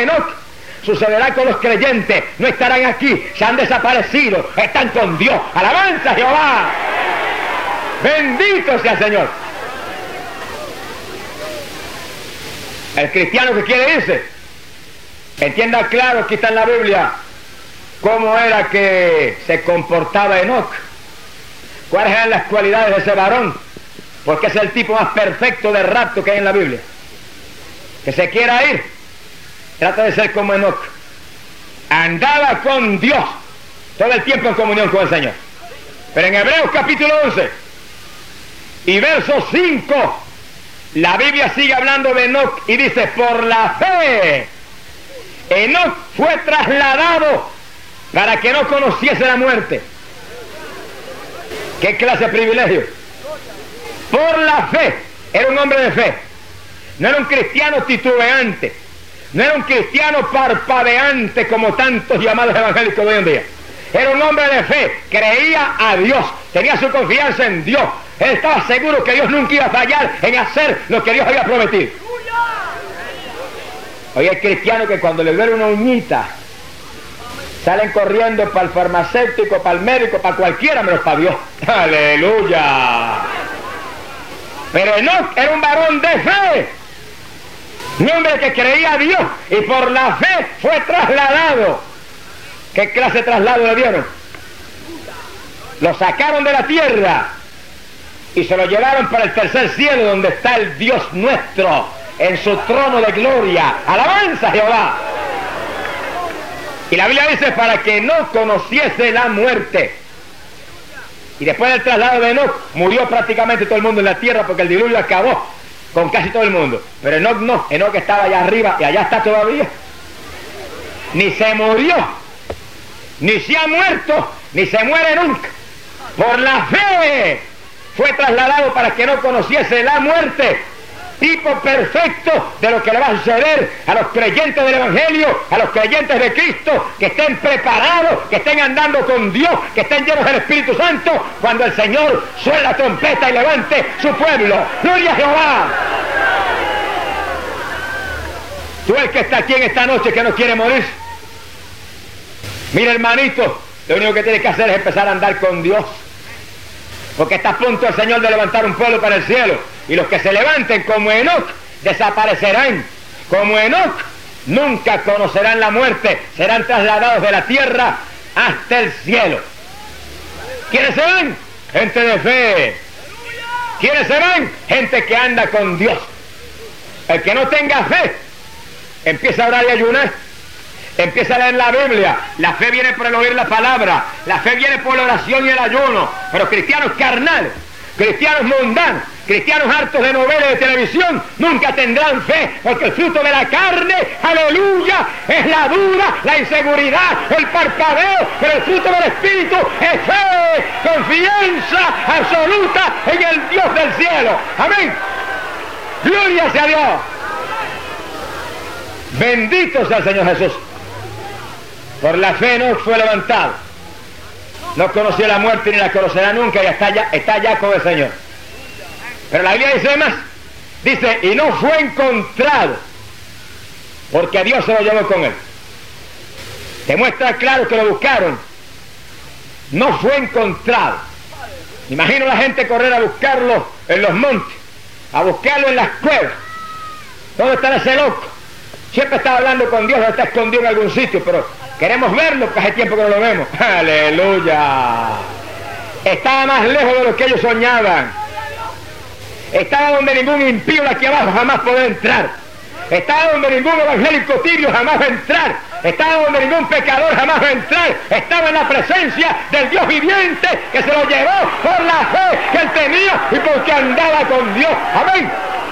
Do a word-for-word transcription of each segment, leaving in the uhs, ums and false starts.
Enoc, sucederá con los creyentes. No estarán aquí, se han desaparecido, están con Dios. ¡Alabanza a Jehová! ¡Bendito sea el Señor! El cristiano que quiere irse, entienda claro que está en la Biblia cómo era que se comportaba Enoc, cuáles eran las cualidades de ese varón, porque es el tipo más perfecto de rapto que hay en la Biblia. Que se quiera ir, trata de ser como Enoc. Andaba con Dios todo el tiempo en comunión con el Señor. Pero en Hebreos capítulo once y verso cinco, la Biblia sigue hablando de Enoc y dice: por la fe Enoc fue trasladado para que no conociese la muerte. ¿Qué clase de privilegio? Por la fe. Era un hombre de fe. No era un cristiano titubeante. No era un cristiano parpadeante como tantos llamados evangélicos de hoy en día. Era un hombre de fe. Creía a Dios. Tenía su confianza en Dios. Él estaba seguro que Dios nunca iba a fallar en hacer lo que Dios había prometido. Hoy hay cristianos que cuando les duele una uñita salen corriendo para el farmacéutico, para el médico, para cualquiera menos para Dios. ¡Aleluya! Pero Enoc era un varón de fe. Un hombre que creía a Dios y por la fe fue trasladado. ¿Qué clase de traslado le dieron? Lo sacaron de la tierra y se lo llevaron para el tercer cielo, donde está el Dios nuestro en su trono de gloria. ¡Alabanza a Jehová! Y la Biblia dice: para que no conociese la muerte. Y después del traslado de Enoc, murió prácticamente todo el mundo en la tierra, porque el diluvio acabó con casi todo el mundo. Pero Enoc no, Enoc estaba allá arriba y allá está todavía. Ni se murió, ni se ha muerto, ni se muere nunca. Por la fe fue trasladado para que no conociese la muerte. Tipo perfecto de lo que le va a suceder a los creyentes del Evangelio, a los creyentes de Cristo, que estén preparados, que estén andando con Dios, que estén llenos del Espíritu Santo, cuando el Señor suene la trompeta y levante su pueblo. ¡Gloria a Jehová! Tú, el que está aquí en esta noche, que no quiere morir, mira, hermanito, lo único que tienes que hacer es empezar a andar con Dios, porque está a punto el Señor de levantar un pueblo para el cielo, y los que se levanten como Enoc desaparecerán. Como Enoc nunca conocerán la muerte, serán trasladados de la tierra hasta el cielo. ¿Quiénes se van? Gente de fe. ¿Quiénes se van? Gente que anda con Dios. El que no tenga fe empieza a orar y ayunar, empieza a leer la Biblia. La fe viene por el oír la palabra, la fe viene por la oración y el ayuno. Pero cristianos carnales, cristianos mundanos, cristianos hartos de novelas y de televisión, nunca tendrán fe, porque el fruto de la carne, aleluya, es la duda, la inseguridad, el parpadeo. Pero el fruto del Espíritu es fe, confianza absoluta en el Dios del cielo. Amén. Gloria sea a Dios. Bendito sea el Señor Jesús. Por la fe no fue levantado. No conoció la muerte ni la conocerá nunca, y está ya, está ya con el Señor. Pero la Biblia dice más. Dice: y no fue encontrado, porque Dios se lo llevó con él. Te muestra claro que lo buscaron. No fue encontrado. Imagino la gente correr a buscarlo en los montes, a buscarlo en las cuevas. ¿Dónde está ese loco? Siempre está hablando con Dios, no está escondido en algún sitio, pero queremos verlo, porque hace tiempo que no lo vemos. ¡Aleluya! Estaba más lejos de lo que ellos soñaban. Estaba donde ningún impío de aquí abajo jamás podía entrar. Estaba donde ningún evangélico tibio jamás va a entrar. Estaba donde ningún pecador jamás va a entrar. Estaba en la presencia del Dios viviente, que se lo llevó por la fe que él tenía y porque andaba con Dios. Amén.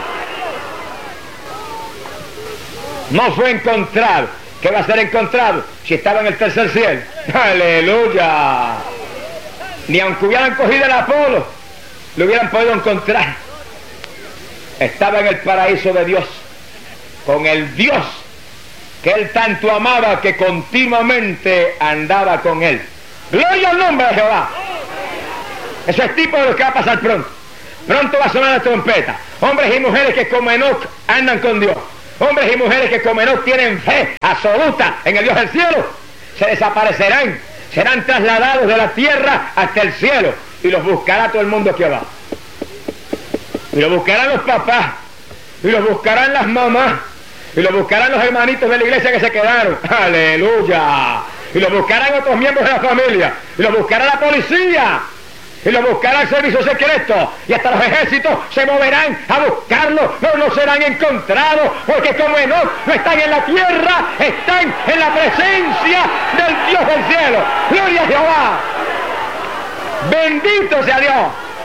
No fue encontrado. ¿Qué va a ser encontrado si estaba en el tercer cielo? ¡Aleluya! Ni aunque hubieran cogido el Apolo, lo hubieran podido encontrar. Estaba en el paraíso de Dios, con el Dios que él tanto amaba, que continuamente andaba con él. ¡Gloria al nombre de Jehová! Eso es tipo de lo que va a pasar pronto. Pronto va a sonar la trompeta. Hombres y mujeres que como Enoc andan con Dios. hombres y mujeres que como Enoc tienen fe absoluta en el Dios del cielo, se desaparecerán, serán trasladados de la tierra hasta el cielo, y los buscará todo el mundo aquí abajo. Y los buscarán los papás, y los buscarán las mamás, y los buscarán los hermanitos de la iglesia que se quedaron. ¡Aleluya! Y los buscarán otros miembros de la familia, y los buscará la policía, y los buscará el servicio secreto, y hasta los ejércitos se moverán a buscarlo, pero no serán encontrados, porque como Enoc no están en la tierra, están en la presencia del Dios del cielo. ¡Gloria a Jehová! ¡Bendito sea Dios!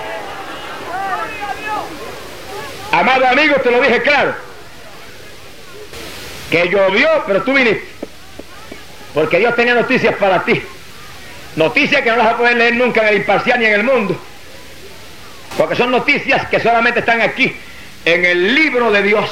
Amado amigo, te lo dije claro, que llovió, pero tú viniste, porque Dios tenía noticias para ti. Noticias que no las vas a poder leer nunca en el Imparcial ni en el mundo, porque son noticias que solamente están aquí, en el libro de Dios,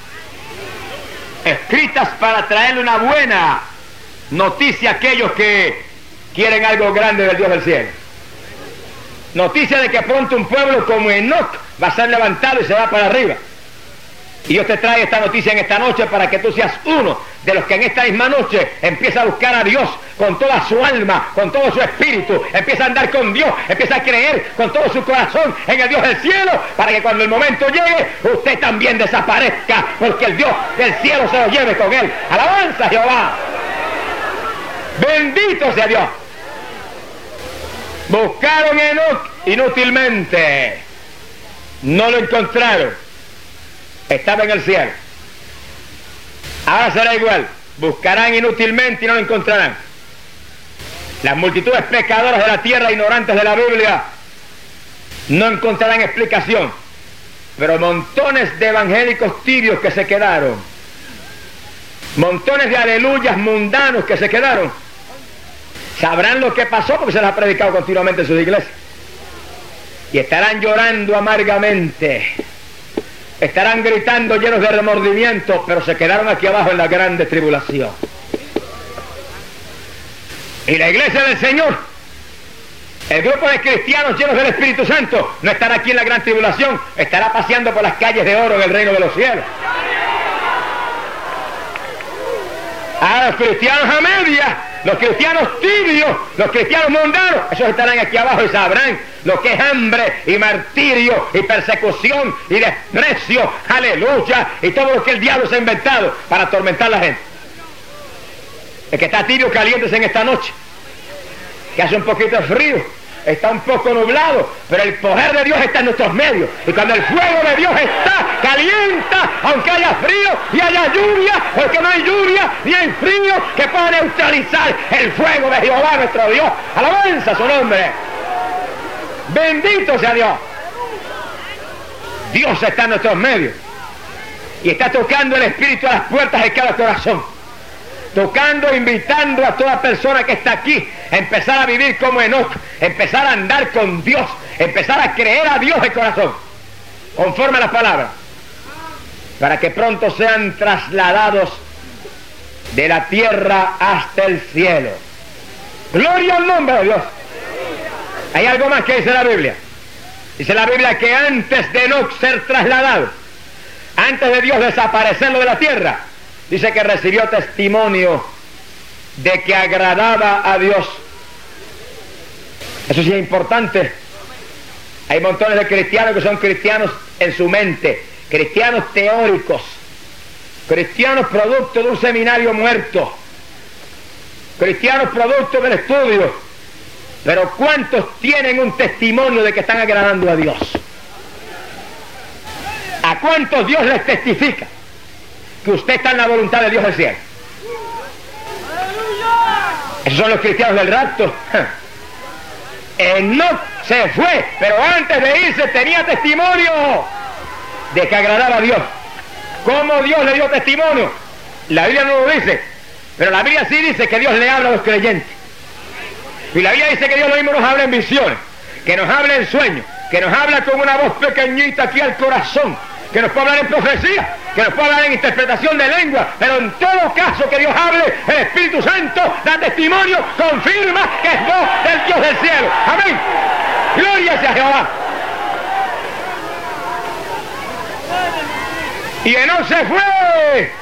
escritas para traerle una buena noticia a aquellos que quieren algo grande del Dios del cielo. Noticia de que pronto un pueblo como Enoc va a ser levantado y se va para arriba. Y Dios te trae esta noticia en esta noche para que tú seas uno de los que en esta misma noche empieza a buscar a Dios con toda su alma, con todo su espíritu, empieza a andar con Dios, empieza a creer con todo su corazón en el Dios del cielo, para que cuando el momento llegue, usted también desaparezca, porque el Dios del cielo se lo lleve con él. ¡Alabanza a Jehová! ¡Bendito sea Dios! Buscaron a Enoc inútilmente, no lo encontraron, estaba en el cielo. Ahora será igual, buscarán inútilmente y no lo encontrarán. Las multitudes pecadoras de la tierra, ignorantes de la Biblia, no encontrarán explicación, pero montones de evangélicos tibios que se quedaron, montones de aleluyas mundanos que se quedaron, sabrán lo que pasó porque se les ha predicado continuamente en sus iglesias, y estarán llorando amargamente, estarán gritando llenos de remordimiento, pero se quedaron aquí abajo en la grande tribulación. Y la iglesia del Señor, el grupo de cristianos llenos del Espíritu Santo, no estará aquí en la gran tribulación, estará paseando por las calles de oro en el reino de los cielos. A los cristianos a media, los cristianos tibios, los cristianos mundanos, esos estarán aquí abajo y sabrán lo que es hambre y martirio y persecución y desprecio, aleluya, y todo lo que el diablo se ha inventado para atormentar a la gente. El que está tibio, caliéntese en esta noche, que hace un poquito de frío, está un poco nublado, pero el poder de Dios está en nuestros medios, y cuando el fuego de Dios está, calienta, aunque haya frío y haya lluvia, porque no hay lluvia ni hay frío que pueda neutralizar el fuego de Jehová nuestro Dios. Alabanza a su nombre. Bendito sea Dios. Dios está en nuestros medios y está tocando el Espíritu a las puertas de cada corazón, tocando, invitando a toda persona que está aquí a empezar a vivir como Enoc, empezar a andar con Dios, empezar a creer a Dios de corazón, conforme a las palabras, para que pronto sean trasladados de la tierra hasta el cielo. Gloria al nombre de Dios. Hay algo más que dice la Biblia. Dice la Biblia que antes de Enoc ser trasladado, antes de Dios desaparecerlo de la tierra, dice que recibió testimonio de que agradaba a Dios. Eso sí es importante. Hay montones de cristianos que son cristianos en su mente, cristianos teóricos, cristianos producto de un seminario muerto, cristianos producto del estudio. Pero ¿cuántos tienen un testimonio de que están agradando a Dios? ¿A cuántos Dios les testifica que usted está en la voluntad de Dios del cielo? Esos son los cristianos del rapto. Enoc se fue, pero antes de irse tenía testimonio de que agradaba a Dios. ¿Cómo Dios le dio testimonio? La Biblia no lo dice, pero la Biblia sí dice que Dios le habla a los creyentes. Y la Biblia dice que Dios lo mismo nos habla en visiones, que nos habla en sueños, que nos habla con una voz pequeñita aquí al corazón, que nos puede hablar en profecía, que nos puede hablar en interpretación de lengua, pero en todo caso que Dios hable, el Espíritu Santo da testimonio, confirma que es voz del Dios del cielo. Amén. Gloria sea Jehová. Y no se fue